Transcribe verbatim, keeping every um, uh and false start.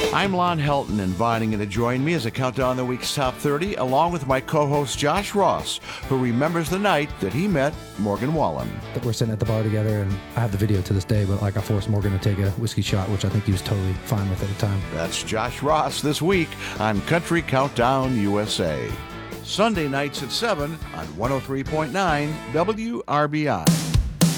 I'm Lon Helton, inviting you to join me as I count down the week's top thirty, along with my co-host Josh Ross, who remembers the night that he met Morgan Wallen. We're sitting at the bar together, and I have the video to this day, but like I forced Morgan to take a whiskey shot, which I think he was totally fine with at the time. That's Josh Ross this week on Country Countdown U S A. Sunday nights at seven on one oh three point nine W R B I.